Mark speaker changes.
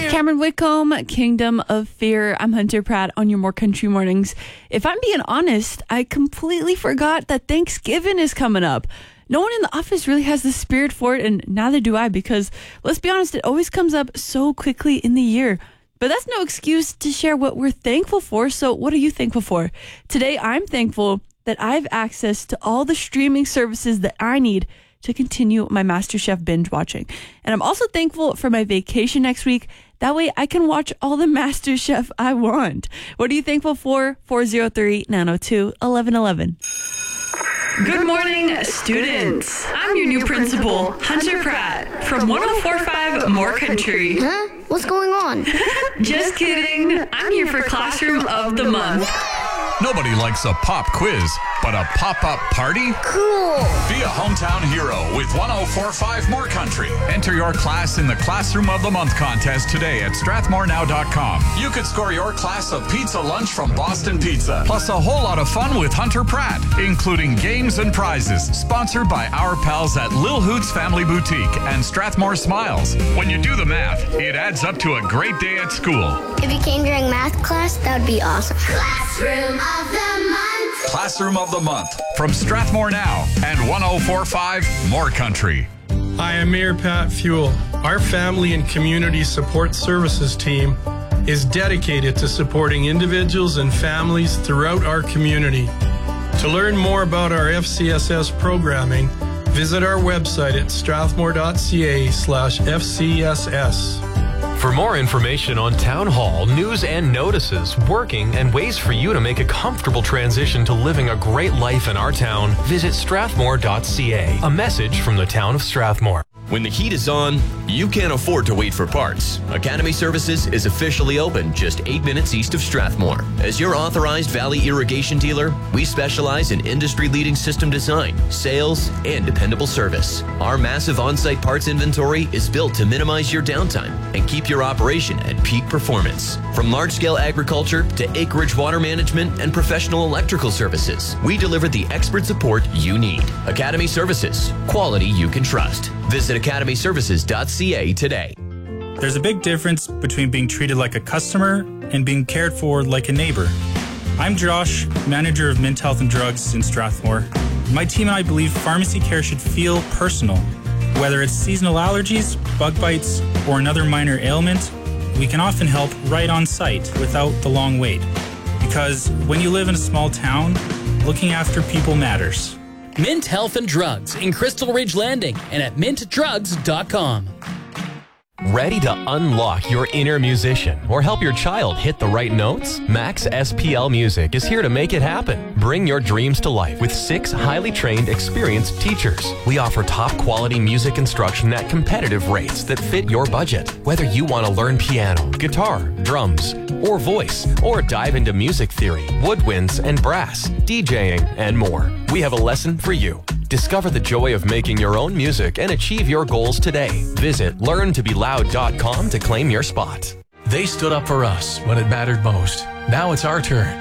Speaker 1: Cameron Whitcomb, Kingdom of Fear. I'm Hunter Pratt on your More Country Mornings. If I'm being honest, I completely forgot that Thanksgiving is coming up. No one in the office really has the spirit for it, and neither do I, because let's be honest, it always comes up so quickly in the year. But that's no excuse to share what we're thankful for. So what are you thankful for? Today, I'm thankful that I have access to all the streaming services that I need to continue my MasterChef binge watching. And I'm also thankful for my vacation next week. That way I can watch all the MasterChef I want. What are you thankful for? 403-902-1111. Good morning, students. I'm your new principal, Hunter Pratt, from 104.5 More Country.
Speaker 2: Huh? What's going on?
Speaker 1: Just kidding. I'm here for Classroom of the Month.
Speaker 3: Nobody likes a pop quiz, but a pop-up party?
Speaker 2: Cool.
Speaker 3: Be a hometown hero with 104.5 More Country. Enter your class in the Classroom of the Month contest today at strathmorenow.com. You could score your class a pizza lunch from Boston Pizza, plus a whole lot of fun with Hunter Pratt, including games and prizes, sponsored by our pals at Lil Hoots Family Boutique and Strathmore Smiles. When you do the math, it adds up to a great day at school.
Speaker 2: If you came during math class, that would be awesome.
Speaker 4: Classroom of the Month.
Speaker 3: Classroom of the Month from Strathmore Now and 104.5 More Country.
Speaker 5: Hi, I'm Mayor Pat Fuel. Our Family and Community Support Services team is dedicated to supporting individuals and families throughout our community. To learn more about our FCSS programming, visit our website at strathmore.ca/FCSS.
Speaker 6: For more information on Town Hall, news and notices, working, and ways for you to make a comfortable transition to living a great life in our town, visit strathmore.ca. A message from the town of Strathmore.
Speaker 7: When the heat is on, you can't afford to wait for parts. Academy Services is officially open just 8 minutes east of Strathmore. As your authorized Valley irrigation dealer, we specialize in industry-leading system design, sales, and dependable service. Our massive on-site parts inventory is built to minimize your downtime and keep your operation at peak performance. From large-scale agriculture to acreage water management and professional electrical services, we deliver the expert support you need. Academy Services, quality you can trust. Visit academyservices.ca today.
Speaker 8: There's a big difference between being treated like a customer and being cared for like a neighbor. I'm Josh, manager of Mint Health and Drugs in Strathmore. My team and I believe pharmacy care should feel personal. Whether it's seasonal allergies, bug bites, or another minor ailment, we can often help right on site without the long wait. Because when you live in a small town, looking after people matters.
Speaker 9: Mint Health and Drugs in Crystal Ridge Landing and at mintdrugs.com.
Speaker 6: Ready to unlock your inner musician or help your child hit the right notes? Max SPL Music is here to make it happen. Bring your dreams to life with 6 highly trained, experienced teachers. We offer top quality music instruction at competitive rates that fit your budget. Whether you want to learn piano, guitar, drums, or voice, or dive into music theory, woodwinds and brass, DJing, and more, we have a lesson for you. Discover the joy of making your own music and achieve your goals today. Visit learntobeloud.com to claim your spot.
Speaker 10: They stood up for us when it mattered most. Now it's our turn.